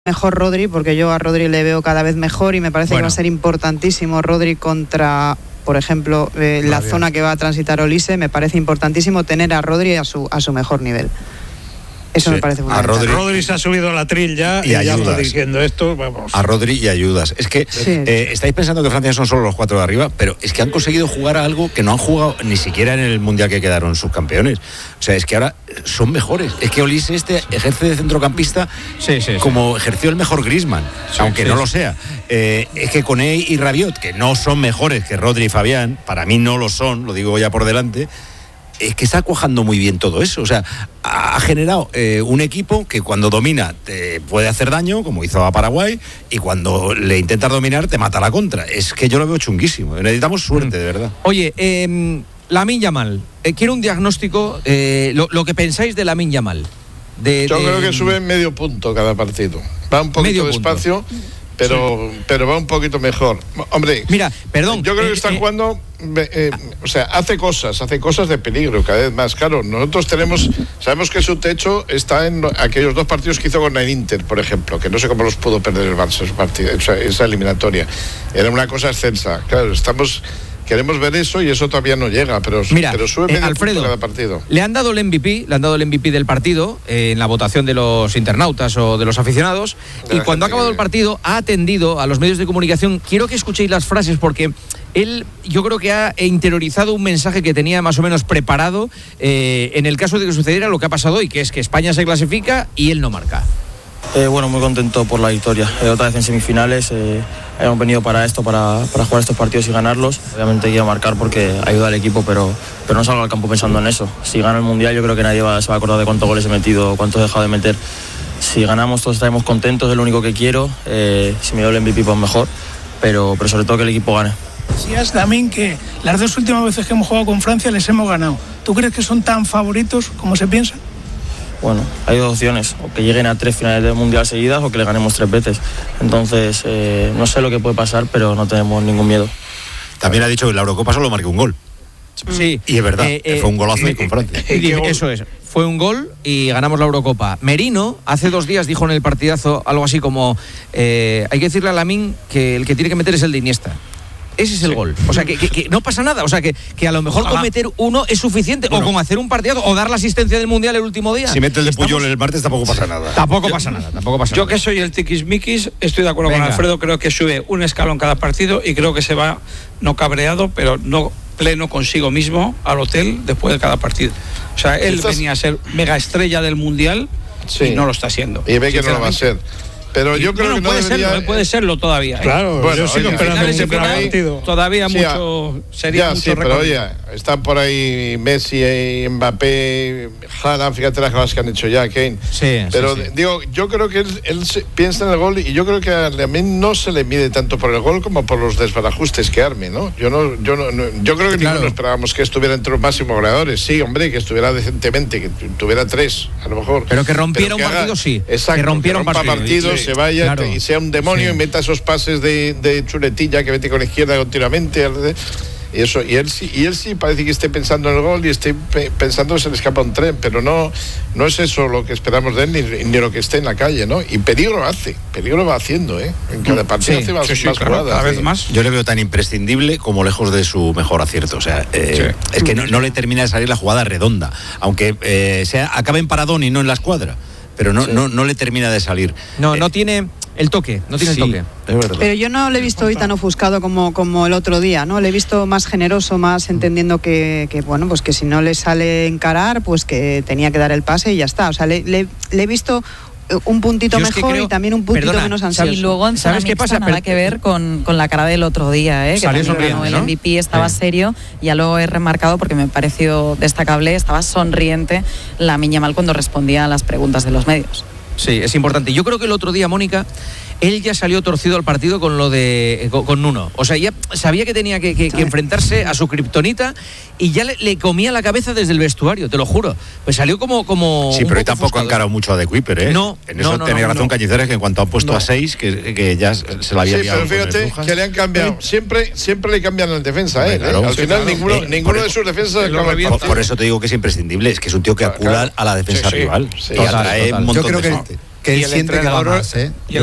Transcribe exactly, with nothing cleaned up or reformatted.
mejor Rodri, porque yo a Rodri le veo cada vez mejor y me parece bueno. que va a ser importantísimo Rodri contra, por ejemplo, eh, la zona que va a transitar Olise. Me parece importantísimo tener a Rodri a su, a su mejor nivel. Eso sí, me parece fundamental. Rodri, Rodri se ha subido a la tril ya y, y ya está diciendo esto, vamos. A Rodri y ayudas. Es que sí. eh, estáis pensando que Francia son solo los cuatro de arriba, pero es que han conseguido jugar a algo que no han jugado ni siquiera en el Mundial que quedaron subcampeones. O sea, es que ahora son mejores. Es que Olise este ejerce de centrocampista sí, sí, como sí. ejerció el mejor Griezmann, sí, aunque sí, no sí. lo sea. Eh, es que Koné y Rabiot, que no son mejores que Rodri y Fabián, para mí no lo son, lo digo ya por delante. Es que está cuajando muy bien todo eso. O sea, ha generado eh, un equipo que cuando domina te puede hacer daño, como hizo a Paraguay, y cuando le intentas dominar te mata la contra. Es que yo lo veo chunguísimo. Necesitamos suerte, de verdad. Oye, eh, Lamine Yamal, eh, quiero un diagnóstico, eh, lo, lo que pensáis de Lamine Yamal. De, yo de... creo que sube medio punto cada partido. Va un poquito despacio, pero, sí. pero va un poquito mejor. Hombre, mira, perdón. Yo creo que eh, están eh, jugando... Eh, o sea, hace cosas, hace cosas de peligro cada vez más. Claro, nosotros tenemos, sabemos que su techo está en aquellos dos partidos que hizo con el Inter, por ejemplo, que no sé cómo los pudo perder el Barça ese partido, esa, esa eliminatoria. Era una cosa excelsa. Claro, estamos... Queremos ver eso y eso todavía no llega, pero, Mira, pero sube eh, medio Alfredo, punto cada partido. Le han dado el M V P, le han dado el M V P del partido eh, en la votación de los internautas o de los aficionados, de y cuando ha acabado que... el partido ha atendido a los medios de comunicación. Quiero que escuchéis las frases porque él, yo creo que ha interiorizado un mensaje que tenía más o menos preparado eh, en el caso de que sucediera lo que ha pasado hoy, que es que España se clasifica y él no marca. Eh, bueno, muy contento por la victoria. Eh, otra vez en semifinales. Eh, hemos venido para esto, para, para jugar estos partidos y ganarlos. Obviamente quiero marcar porque ayuda al equipo, pero, pero no salgo al campo pensando en eso. Si gana el Mundial, yo creo que nadie va, se va a acordar de cuántos goles he metido, cuántos he dejado de meter. Si ganamos, todos estaremos contentos, es lo único que quiero. Eh, si me doy el M V P, pues mejor. Pero, pero sobre todo que el equipo gane. Decías también que las dos últimas veces que hemos jugado con Francia les hemos ganado. ¿Tú crees que son tan favoritos como se piensa? Bueno, hay dos opciones, o que lleguen a tres finales del Mundial seguidas o que le ganemos tres veces. Entonces, eh, no sé lo que puede pasar, pero no tenemos ningún miedo. También ha dicho que en la Eurocopa solo marcó un gol. Sí. Y es verdad, eh, eh, fue un golazo eh, con Francia. Eh, eso es, fue un gol y ganamos la Eurocopa. Merino, hace dos días dijo en el partidazo algo así como, eh, hay que decirle a Lamine que el que tiene que meter es el de Iniesta. Ese es el sí. gol. O sea, que, que, que no pasa nada. O sea, que, que a lo mejor Ojalá. con meter uno es suficiente. Bueno. O con hacer un partido o dar la asistencia del Mundial el último día. Si mete el de Puyol el martes tampoco pasa nada. Tampoco yo, pasa nada. Tampoco pasa yo nada. que soy el tiquismiquis, estoy de acuerdo Venga. con Alfredo. Creo que sube un escalón cada partido y creo que se va, no cabreado, pero no pleno consigo mismo al hotel después de cada partido. O sea, él ¿Estás? venía a ser mega estrella del Mundial sí. y no lo está siendo. Y ve que no lo va a ser. Pero yo creo bueno, que no puede debería... serlo, puede serlo todavía. ¿eh? Claro, bueno, yo sigo oye, esperando ese partido. Todavía sí, mucho sería ya, mucho sí, pero oye, están por ahí Messi, Mbappé, Haaland, fíjate las cosas que han hecho ya, Kane. Sí, pero sí, sí. digo, yo creo que él, él piensa en el gol y yo creo que a mí no se le mide tanto por el gol como por los desbarajustes que arme, ¿no? Yo no, yo no, no yo creo que claro. ninguno esperábamos que estuviera entre los máximos goleadores. Sí, hombre, que estuviera decentemente, que tuviera tres, a lo mejor. Pero que rompiera un partido, sí. Exacto, que rompiera un partido, partido sí. se vaya claro. y sea un demonio sí. y meta esos pases de, de chuletilla que mete con la izquierda continuamente. Y eso, y él sí, y él sí parece que esté pensando en el gol y esté pe- pensando que se le escapa un tren, pero no, no es eso lo que esperamos de él ni, ni lo que esté en la calle, ¿no? Y peligro hace, peligro va haciendo, ¿eh? En cada partido sí, hace más, sí, sí, más claro, jugadas. Cada vez ¿eh? más. Yo le veo tan imprescindible como lejos de su mejor acierto. O sea, eh, sí. es que no, no le termina de salir la jugada redonda, aunque eh, sea, acabe en paradón y no en la escuadra. Pero no, sí. no, no le termina de salir. No, eh, no tiene el toque, no tiene sí, el toque. Es verdad. Pero yo no le he visto hoy tan ofuscado como, como el otro día, ¿no? Le he visto más generoso, más entendiendo que, que, bueno, pues que si no le sale encarar, pues que tenía que dar el pase y ya está. O sea, le, le, le he visto un puntito Yo mejor es que creo, y también un puntito perdona, menos ansioso. Y luego en ¿sabes qué pasa? Nada que ver con, con la cara del otro día, ¿eh? Que Salió también ganó el ¿no? M V P, estaba sí. serio, ya lo he remarcado porque me pareció destacable, estaba sonriente Lamine Yamal cuando respondía a las preguntas de los medios. Sí, es importante. Yo creo que el otro día, Mónica, él ya salió torcido al partido con lo de con, con Nuno. O sea, ya sabía que tenía que, que, que enfrentarse a su kriptonita y ya le, le comía la cabeza desde el vestuario, te lo juro. Pues salió como como sí, pero hoy tampoco ha encarado mucho a De Kuiper, ¿eh? No, en eso no, no, tenía no, razón no. Cañizares, que en cuanto ha puesto no. a seis, que, que ya se la había sí, liado. Pero fíjate que le han cambiado. Siempre, siempre le cambian al defensa, ¿eh? Claro, Al sí, final claro. ninguno, eh, ninguno por, de sus defensas acaba por, por eso te digo que es imprescindible, es que es un tío que acula claro. a la defensa sí, rival. Sí, sí, total, total. Yo creo que que él siente que va más, ¿eh?